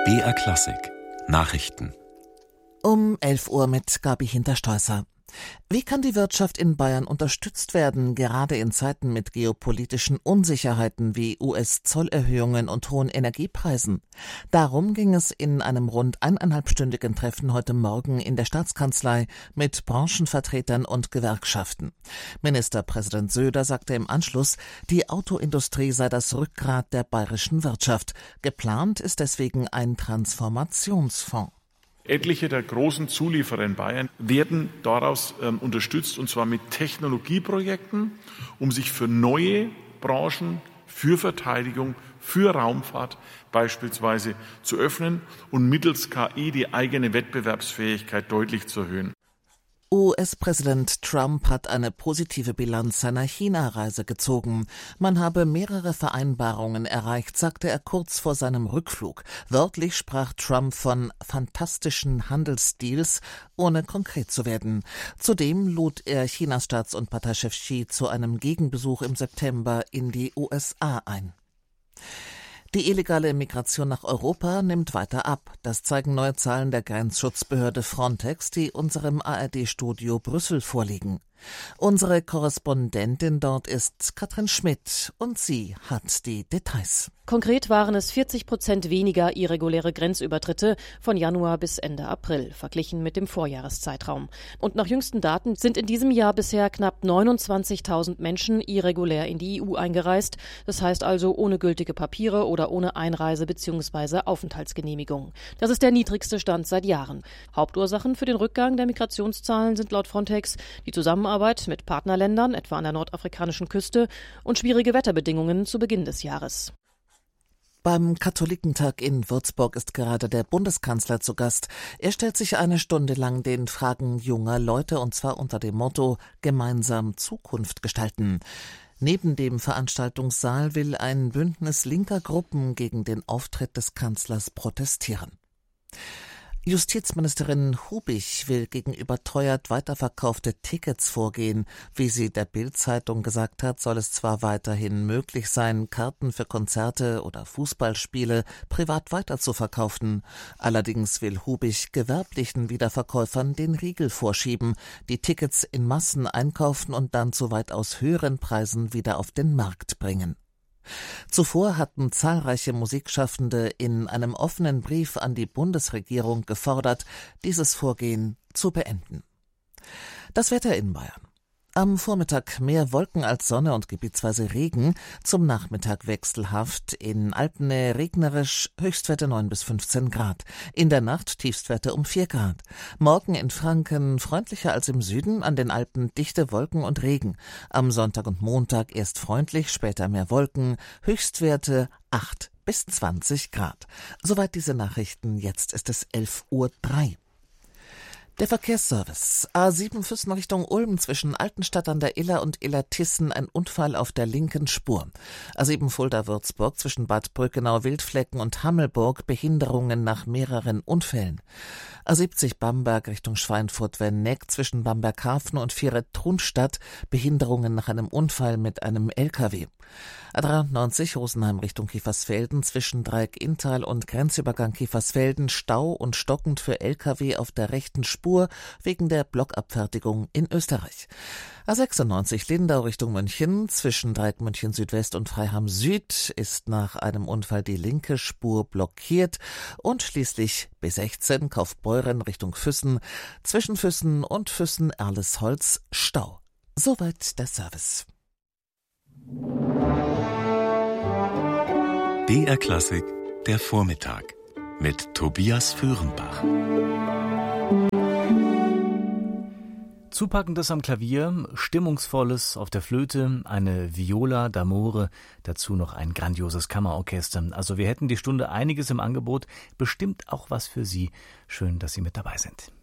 BR Klassik Nachrichten Um 11 Uhr mit Gabi Hinterstoisser. Wie kann die Wirtschaft in Bayern unterstützt werden, gerade in Zeiten mit geopolitischen Unsicherheiten wie US-Zollerhöhungen und hohen Energiepreisen? Darum ging es in einem rund 1,5-stündigen Treffen heute Morgen in der Staatskanzlei mit Branchenvertretern und Gewerkschaften. Ministerpräsident Söder sagte im Anschluss, die Autoindustrie sei das Rückgrat der bayerischen Wirtschaft. Geplant ist deswegen ein Transformationsfonds. Etliche der großen Zulieferer in Bayern werden daraus unterstützt, und zwar mit Technologieprojekten, um sich für neue Branchen, für Verteidigung, für Raumfahrt beispielsweise zu öffnen und mittels KI die eigene Wettbewerbsfähigkeit deutlich zu erhöhen. US-Präsident Trump hat eine positive Bilanz seiner China-Reise gezogen. Man habe mehrere Vereinbarungen erreicht, sagte er kurz vor seinem Rückflug. Wörtlich sprach Trump von fantastischen Handelsdeals, ohne konkret zu werden. Zudem lud er Chinas Staats- und Parteichef Xi zu einem Gegenbesuch im September in die USA ein. Die illegale Migration nach Europa nimmt weiter ab. Das zeigen neue Zahlen der Grenzschutzbehörde Frontex, die unserem ARD-Studio Brüssel vorliegen. Unsere Korrespondentin dort ist Katrin Schmidt und sie hat die Details. Konkret waren es 40% weniger irreguläre Grenzübertritte von Januar bis Ende April, verglichen mit dem Vorjahreszeitraum. Und nach jüngsten Daten sind in diesem Jahr bisher knapp 29.000 Menschen irregulär in die EU eingereist. Das heißt also ohne gültige Papiere oder ohne Einreise- bzw. Aufenthaltsgenehmigung. Das ist der niedrigste Stand seit Jahren. Hauptursachen für den Rückgang der Migrationszahlen sind laut Frontex die Zusammenarbeit mit Partnerländern, etwa an der nordafrikanischen Küste, und schwierige Wetterbedingungen zu Beginn des Jahres. Beim Katholikentag in Würzburg ist gerade der Bundeskanzler zu Gast. Er stellt sich eine Stunde lang den Fragen junger Leute, und zwar unter dem Motto »Gemeinsam Zukunft gestalten«. Neben dem Veranstaltungssaal will ein Bündnis linker Gruppen gegen den Auftritt des Kanzlers protestieren. Justizministerin Hubich will gegen überteuert weiterverkaufte Tickets vorgehen. Wie sie der Bild-Zeitung gesagt hat, soll es zwar weiterhin möglich sein, Karten für Konzerte oder Fußballspiele privat weiterzuverkaufen. Allerdings will Hubich gewerblichen Wiederverkäufern den Riegel vorschieben, die Tickets in Massen einkaufen und dann zu weitaus höheren Preisen wieder auf den Markt bringen. Zuvor hatten zahlreiche Musikschaffende in einem offenen Brief an die Bundesregierung gefordert, dieses Vorgehen zu beenden. Das Wetter in Bayern. Am Vormittag mehr Wolken als Sonne und gebietsweise Regen, zum Nachmittag wechselhaft, in Alpennähe regnerisch, Höchstwerte 9 bis 15 Grad. In der Nacht Tiefstwerte um 4 Grad. Morgen in Franken freundlicher als im Süden, an den Alpen dichte Wolken und Regen. Am Sonntag und Montag erst freundlich, später mehr Wolken, Höchstwerte 8 bis 20 Grad. Soweit diese Nachrichten, jetzt ist es 11:03 Uhr. Der Verkehrsservice. A7 Füssen Richtung Ulm zwischen Altenstadt an der Iller und Illertissen ein Unfall auf der linken Spur. A7 Fulda-Würzburg zwischen Bad Brückenau-Wildflecken und Hammelburg Behinderungen nach mehreren Unfällen. A70 Bamberg Richtung Schweinfurt-Wenneck zwischen Bamberghafen und Vieret-Trunstadt Behinderungen nach einem Unfall mit einem LKW. A93 Rosenheim Richtung Kiefersfelden zwischen Dreieck-Inntal und Grenzübergang Kiefersfelden Stau und stockend für LKW auf der rechten Spur wegen der Blockabfertigung in Österreich. A96 Lindau Richtung München zwischen Dreieck München Südwest und Freiham Süd ist nach einem Unfall die linke Spur blockiert und schließlich B16 Kaufbeuren Richtung Füssen zwischen Füssen und Füssen-Erlesholz Stau. Soweit der Service. BR Klassik der Vormittag mit Tobias Föhrenbach. Zupackendes am Klavier, Stimmungsvolles auf der Flöte, eine Viola d'Amore, dazu noch ein grandioses Kammerorchester. Also wir hätten die Stunde einiges im Angebot, bestimmt auch was für Sie. Schön, dass Sie mit dabei sind.